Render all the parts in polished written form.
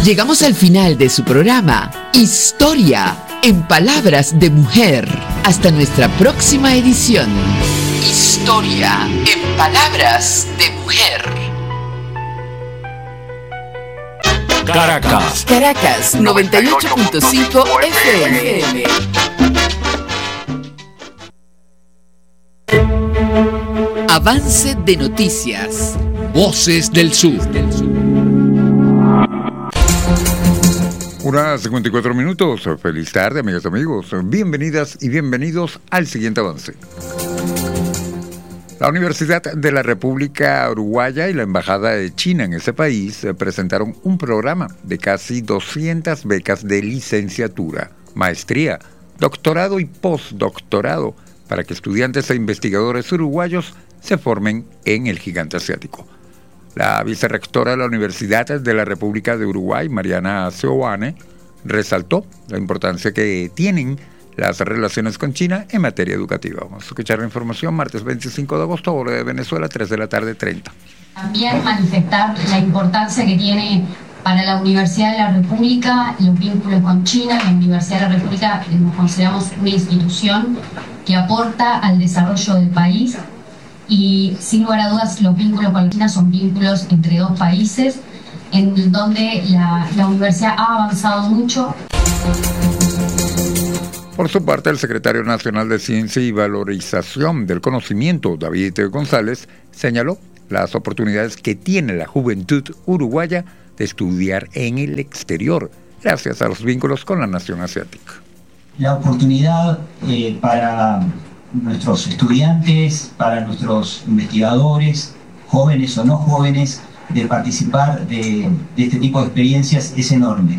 Llegamos al final de su programa, Historia en Palabras de Mujer. Hasta nuestra próxima edición. Historia en Palabras de Mujer. Caracas. Caracas, 98.5 FM. Avance de noticias. Voces del Sur. 1:54. Feliz tarde, amigas y amigos. Bienvenidas y bienvenidos al siguiente avance. La Universidad de la República Uruguaya y la Embajada de China en ese país presentaron un programa de casi 200 becas de licenciatura, maestría, doctorado y postdoctorado para que estudiantes e investigadores uruguayos se formen en el gigante asiático. La vicerrectora de la Universidad de la República de Uruguay, Mariana Seoane, resaltó la importancia que tienen las relaciones con China en materia educativa. Vamos a escuchar la información martes 25 de agosto, hora de Venezuela, 3:30 p.m. También manifestar la importancia que tiene para la Universidad de la República los vínculos con China. La Universidad de la República nos consideramos una institución que aporta al desarrollo del país y sin lugar a dudas los vínculos con China son vínculos entre dos países en donde la universidad ha avanzado mucho. Por su parte, el secretario nacional de Ciencia y Valorización del Conocimiento, David González, señaló las oportunidades que tiene la juventud uruguaya de estudiar en el exterior, gracias a los vínculos con la nación asiática. La oportunidad para nuestros estudiantes, para nuestros investigadores, jóvenes o no jóvenes, de participar de este tipo de experiencias es enorme.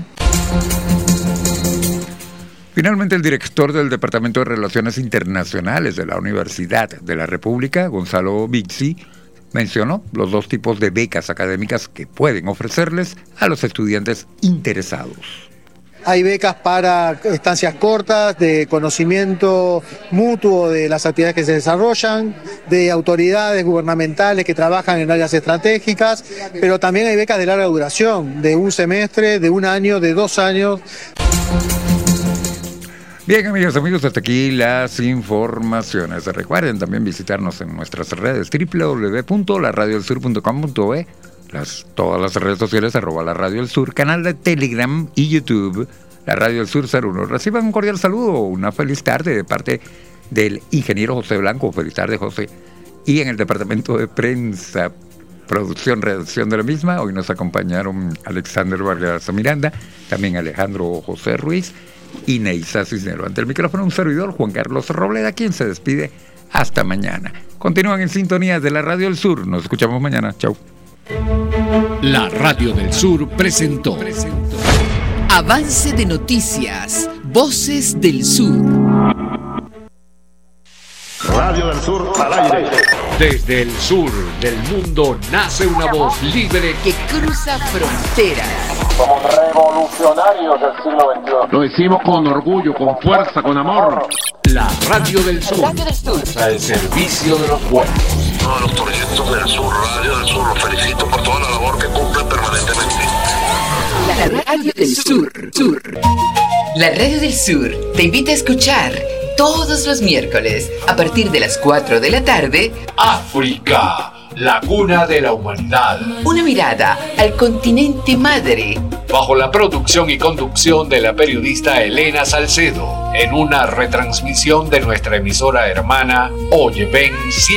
Finalmente, el director del Departamento de Relaciones Internacionales de la Universidad de la República, Gonzalo Bixi, mencionó los dos tipos de becas académicas que pueden ofrecerles a los estudiantes interesados. Hay becas para estancias cortas, de conocimiento mutuo de las actividades que se desarrollan, de autoridades gubernamentales que trabajan en áreas estratégicas, pero también hay becas de larga duración, de un semestre, de un año, de 2 años. Bien, amigas y amigos, hasta aquí las informaciones. Recuerden también visitarnos en nuestras redes www.laradiodelsur.com.be, todas las redes sociales, @La Radio del Sur, canal de Telegram y YouTube, La Radio del Sur 01. Reciban un cordial saludo, una feliz tarde de parte del ingeniero José Blanco. Feliz tarde, José. Y en el departamento de prensa, producción, redacción de la misma, hoy nos acompañaron Alexander Vargas Miranda, también Alejandro José Ruiz y Neisa Cisnero. Ante el micrófono un servidor, Juan Carlos Robleda, quien se despide hasta mañana. Continúan en sintonía de La Radio del Sur. Nos escuchamos mañana. Chau. La Radio del Sur presentó Avance de noticias. Voces del Sur. Radio del Sur al aire. Desde el sur del mundo nace una voz libre que cruza fronteras. Somos revolucionarios del siglo XXI. Lo decimos con orgullo, con fuerza, con amor. La Radio del Sur. Radio del Sur. Al servicio de los pueblos. Todos los proyectos del Sur, Radio del Sur, los felicito por toda la labor que cumplen permanentemente. La Radio del Sur. La Radio del Sur te invita a escuchar todos los miércoles a partir de las 4 de la tarde África, la cuna de la humanidad. Una mirada al continente madre. Bajo la producción y conducción de la periodista Elena Salcedo, en una retransmisión de nuestra emisora hermana Oyeven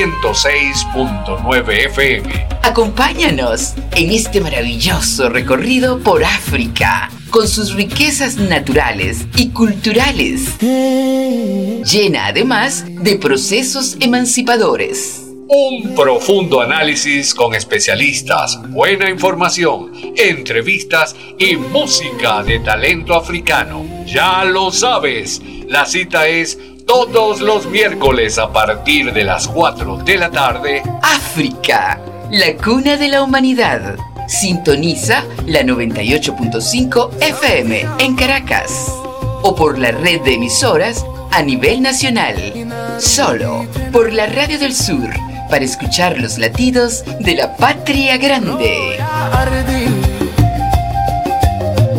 106.9 FM. Acompáñanos en este maravilloso recorrido por África, con sus riquezas naturales y culturales, llena además de procesos emancipadores. Un profundo análisis con especialistas, buena información, entrevistas y música de talento africano. Ya lo sabes, la cita es todos los miércoles a partir de las 4 de la tarde. África, la cuna de la humanidad. Sintoniza la 98.5 FM en Caracas o por la red de emisoras a nivel nacional. Solo por la Radio del Sur, para escuchar los latidos de la patria grande.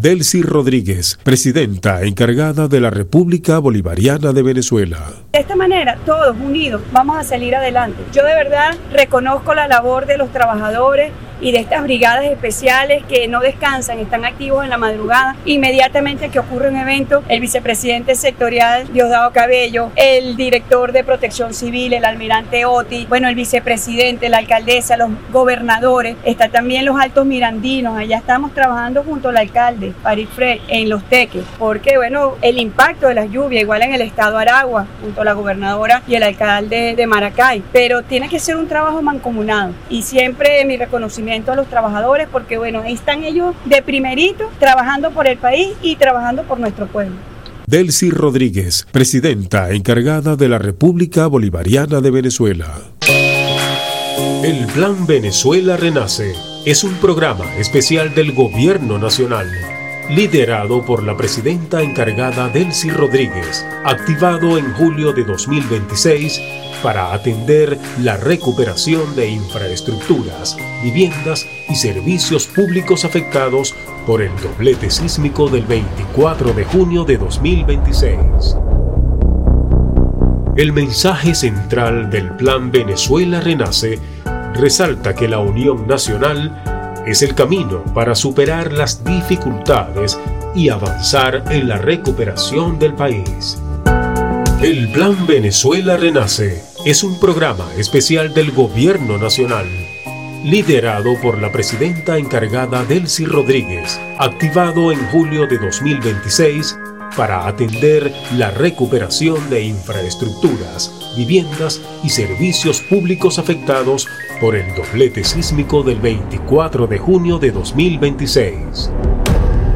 Delcy Rodríguez, presidenta encargada de la República Bolivariana de Venezuela. De esta manera, todos unidos, vamos a salir adelante. Yo de verdad reconozco la labor de los trabajadores y de estas brigadas especiales que no descansan, están activos en la madrugada. Inmediatamente que ocurre un evento, el vicepresidente sectorial Diosdado Cabello, el director de Protección Civil, el almirante Oti, bueno, el vicepresidente, la alcaldesa, los gobernadores, están también los altos mirandinos. Allá estamos trabajando junto al alcalde Farid Frey en Los Teques, porque bueno, el impacto de las lluvias, igual en el estado Aragua, junto a la gobernadora y el alcalde de Maracay, pero tiene que ser un trabajo mancomunado y siempre mi reconocimiento a los trabajadores, porque bueno, ahí están ellos de primerito, trabajando por el país y trabajando por nuestro pueblo. Delcy Rodríguez, presidenta encargada de la República Bolivariana de Venezuela. El Plan Venezuela Renace es un programa especial del Gobierno Nacional, liderado por la presidenta encargada Delcy Rodríguez, activado en julio de 2026 para atender la recuperación de infraestructuras, viviendas y servicios públicos afectados por el doblete sísmico del 24 de junio de 2026. El mensaje central del Plan Venezuela Renace resalta que la Unión Nacional es el camino para superar las dificultades y avanzar en la recuperación del país. El Plan Venezuela Renace es un programa especial del Gobierno Nacional, liderado por la presidenta encargada Delcy Rodríguez, activado en julio de 2026 para atender la recuperación de infraestructuras, viviendas y servicios públicos afectados por el doblete sísmico del 24 de junio de 2026.